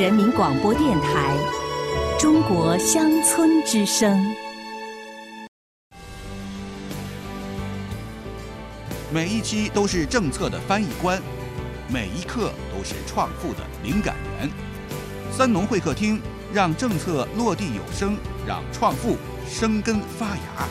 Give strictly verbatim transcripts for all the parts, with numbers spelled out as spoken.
人民广播电台《中国乡村之声》。 每一期都是政策的翻译官，每一刻都是创富的灵感源。三农会客厅，让政策落地有声，让创富生根发芽。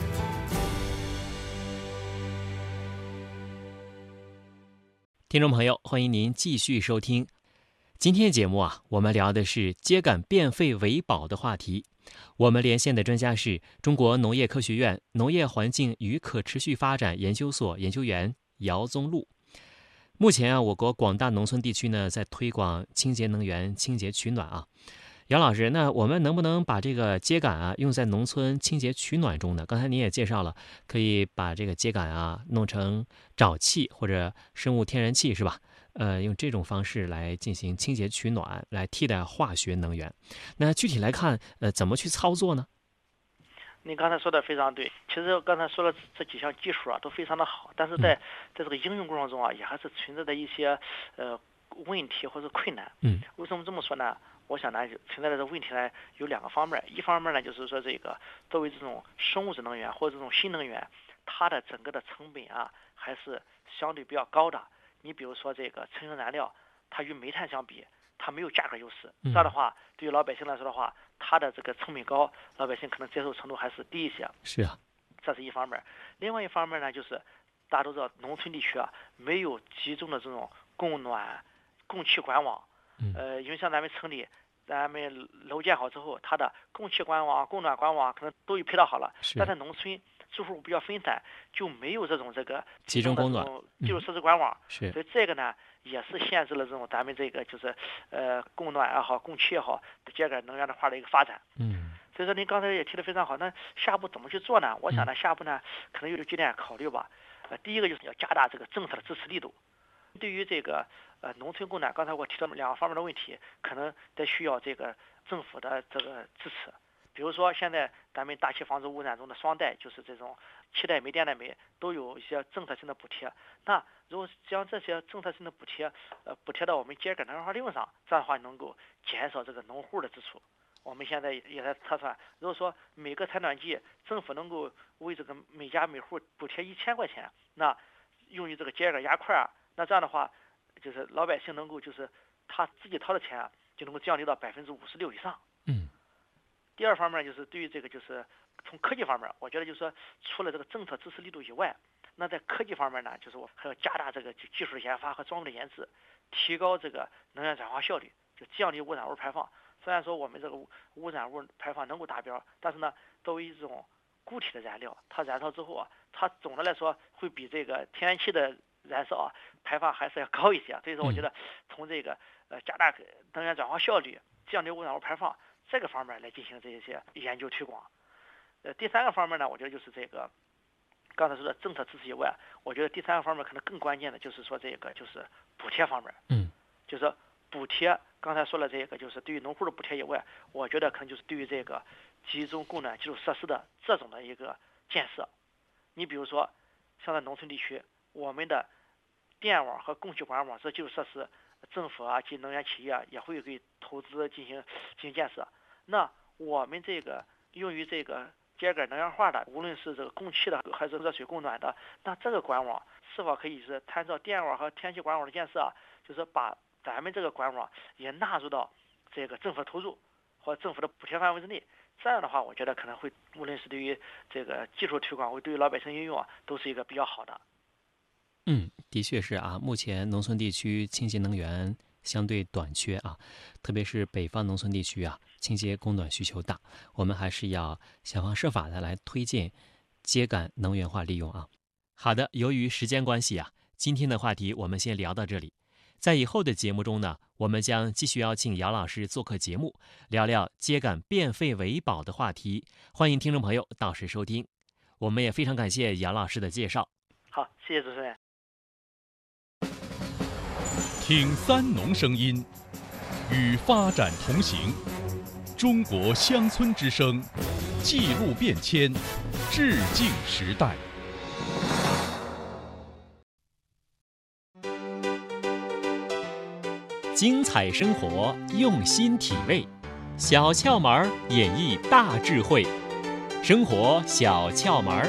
听众朋友，欢迎您继续收听今天的节目啊，我们聊的是秸秆变废为宝的话题。我们连线的专家是中国农业科学院农业环境与可持续发展研究所研究员姚宗禄。目前啊，我国广大农村地区呢，在推广清洁能源、清洁取暖啊。姚老师，那我们能不能把这个秸秆啊用在农村清洁取暖中呢？刚才您也介绍了，可以把这个秸秆啊弄成沼气或者生物天然气，是吧？呃，用这种方式来进行清洁取暖，来替代化学能源。那具体来看，呃，怎么去操作呢？ 您刚才说的非常对，其实刚才说的这几项技术啊都非常的好，但是在在这个应用过程中啊，也还是存在着一些呃问题或者困难。 嗯， 为什么这么说呢？我想呢，存在的这个问题呢有两个方面，一方面呢就是说这个作为这种生物质能源或者这种新能源，它的整个的成本啊还是相对比较高的。你比如说这个成型燃料，它与煤炭相比，它没有价格优势，这样的话对于老百姓来说的话，它的这个成本高，老百姓可能接受程度还是低一些。 是啊， 这是一方面。另外一方面呢，就是大家都知道农村地区啊没有集中的这种供暖供气管网，呃，因为像咱们城里咱们楼建好之后，它的供气管网、供暖管网可能都已配套好了，但在农村住户比较分散，就没有这种这个集中供暖基础设施管网， 是， 所以这个呢也是限制了这种咱们这个就是呃供暖也好、供气也好，秸秆能源的话的一个发展。 嗯， 所以说您刚才也提得非常好，那下一步怎么去做呢？我想呢，下一步呢可能有几点考虑吧。呃，第一个就是要加大这个政策的支持力度。对于这个呃农村供暖，刚才我提到两个方面的问题，可能得需要这个政府的这个支持。比如说现在咱们大气防治污染中的双带，就是这种气带煤、电带煤，都有一些政策性的补贴。那如果将这些政策性的补贴，呃，补贴到我们秸秆能源化利用上，这样的话能够减少这个农户的支出。我们现在也在测算，如果说每个采暖季政府能够为这个每家每户补贴一千块钱，那用于这个秸秆压块啊，那这样的话，就是老百姓能够就是他自己掏的钱啊，就能够降低到百分之五十六以上。 嗯。 第二方面就是对于这个就是从科技方面，我觉得就是说除了这个政策支持力度以外，那在科技方面呢，就是我还要加大这个技术的研发和装备的研制，提高这个能源转化效率，就降低污染物排放。虽然说我们这个污染物排放能够达标，但是呢，作为一种固体的燃料，它燃烧之后啊，它总的来说会比这个天然气的燃烧啊排放还是要高一些。所以说，我觉得从这个呃加大能源转化效率，降低污染物排放这个方面来进行这些研究推广。呃，第三个方面呢，我觉得就是这个刚才说的政策支持以外，我觉得第三个方面可能更关键的就是说这个就是补贴方面。 嗯， 就是说补贴，刚才说了这个就是对于农户的补贴以外，我觉得可能就是对于这个集中供暖基础设施的这种的一个建设。你比如说像在农村地区，我们的电网和供气管网这基础设施，政府啊及能源企业啊也会给投资进行进行建设。那我们这个用于这个秸秆能源化的，无论是这个供气的还是热水供暖的，那这个管网是否可以是参照电网和天然气管网的建设啊，就是把咱们这个管网也纳入到这个政府投入或政府的补贴范围之内。这样的话，我觉得可能会无论是对于这个技术推广，或对于老百姓应用啊，都是一个比较好的。 嗯，的确是啊，目前农村地区清洁能源相对短缺啊，特别是北方农村地区啊，清洁供暖需求大，我们还是要想方设法的来推荐秸秆能源化利用啊。好的，由于时间关系啊，今天的话题我们先聊到这里。在以后的节目中呢，我们将继续邀请姚老师做客节目，聊聊秸秆变废为宝的话题。欢迎听众朋友到时收听。我们也非常感谢姚老师的介绍。 好，谢谢主持人。 听三农声音，与发展同行。中国乡村之声，记录变迁，致敬时代。 精彩生活，用心体味，小窍门儿演绎大智慧，生活小窍门儿。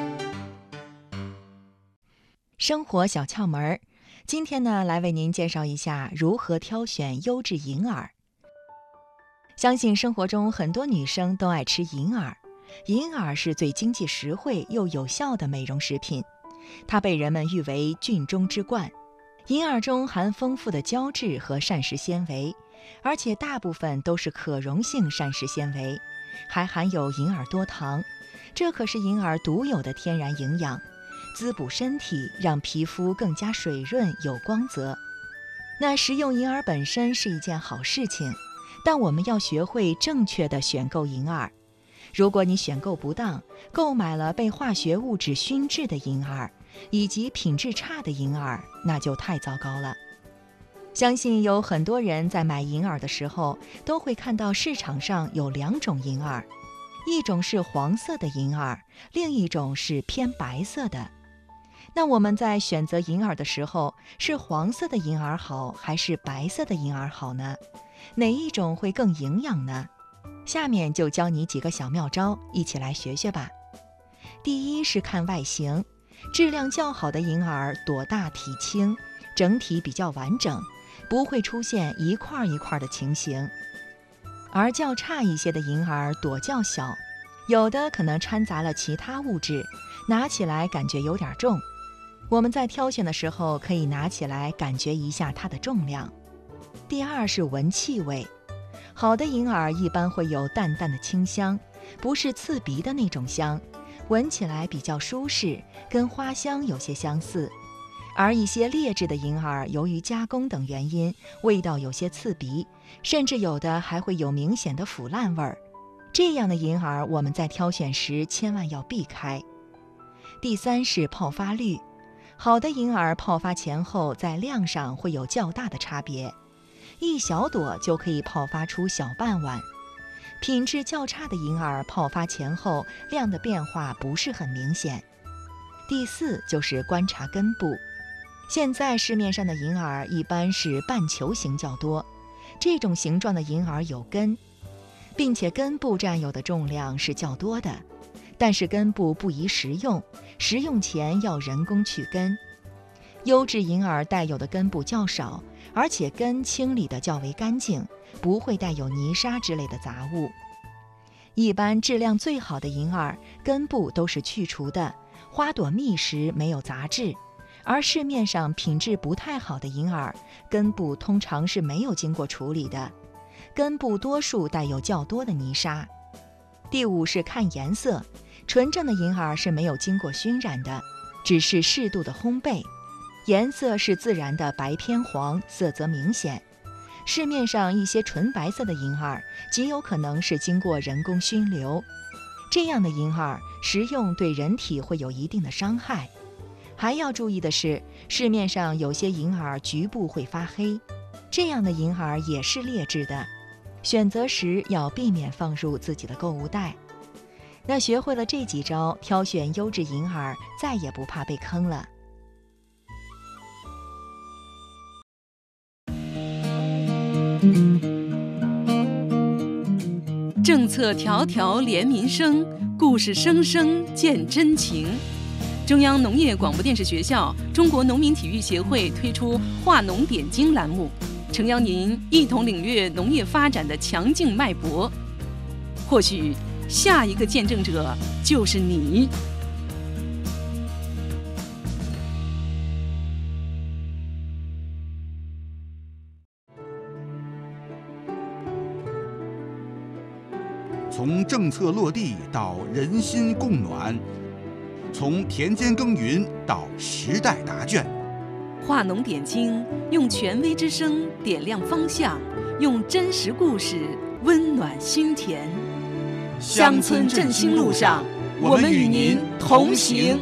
生活小窍门儿，今天呢，来为您介绍一下如何挑选优质银耳。相信生活中很多女生都爱吃银耳，银耳是最经济实惠又有效的美容食品，它被人们誉为菌中之冠。银耳中含丰富的胶质和膳食纤维，而且大部分都是可溶性膳食纤维，还含有银耳多糖，这可是银耳独有的天然营养，滋补身体，让皮肤更加水润有光泽。那食用银耳本身是一件好事情，但我们要学会正确的选购银耳。如果你选购不当，购买了被化学物质熏制的银耳，以及品质差的银耳，那就太糟糕了。相信有很多人在买银耳的时候，都会看到市场上有两种银耳，一种是黄色的银耳，另一种是偏白色的。那我们在选择银耳的时候，是黄色的银耳好，还是白色的银耳好呢？哪一种会更营养呢？下面就教你几个小妙招，一起来学学吧。第一是看外形，质量较好的银耳朵大体轻，整体比较完整，不会出现一块一块的情形。而较差一些的银耳朵较小，有的可能掺杂了其他物质，拿起来感觉有点重。我们在挑选的时候，可以拿起来感觉一下它的重量。第二是闻气味，好的银耳一般会有淡淡的清香，不是刺鼻的那种香，闻起来比较舒适，跟花香有些相似。而一些劣质的银耳由于加工等原因，味道有些刺鼻，甚至有的还会有明显的腐烂味儿。这样的银耳我们在挑选时千万要避开。第三是泡发率，好的银耳泡发前后在量上会有较大的差别，一小朵就可以泡发出小半碗。品质较差的银耳泡发前后量的变化不是很明显。第四就是观察根部，现在市面上的银耳一般是半球形较多，这种形状的银耳有根，并且根部占有的重量是较多的，但是根部不宜食用，食用前要人工去根。优质银耳带有的根部较少，而且根清理得较为干净，不会带有泥沙之类的杂物。一般质量最好的银耳根部都是去除的，花朵密实，没有杂质，而市面上品质不太好的银耳根部通常是没有经过处理的，根部多数带有较多的泥沙。第五是看颜色，纯正的银耳是没有经过熏染的，只是适度的烘焙，颜色是自然的白偏黄，色泽明显。市面上一些纯白色的银耳极有可能是经过人工熏馏，这样的银耳食用对人体会有一定的伤害。还要注意的是，市面上有些银耳局部会发黑，这样的银耳也是劣质的，选择时要避免放入自己的购物袋。那学会了这几招，挑选优质银耳再也不怕被坑了。 政策条条连民生，故事声声见真情。中央农业广播电视学校中国农民体育协会推出化农点睛栏目，诚邀您一同领略农业发展的强劲脉搏。或许下一个见证者就是你。 从政策落地到人心共暖，从田间耕耘到时代答卷， 化农点睛，用权威之声点亮方向，用真实故事温暖心田。乡村振兴路上，我们与您同行。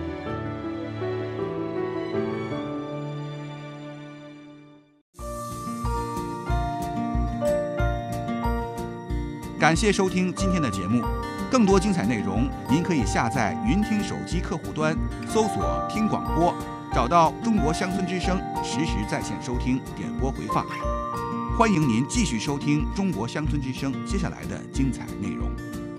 感谢收听今天的节目，更多精彩内容，您可以下载云听手机客户端，搜索“听广播”， 找到中国乡村之声，实时在线收听、点播回放。欢迎您继续收听中国乡村之声接下来的精彩内容。